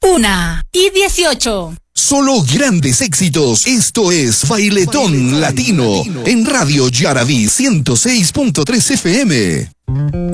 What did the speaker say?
1:18. Solo grandes éxitos. Esto es Bailetón Latino en Radio Yaraví 106.3 FM.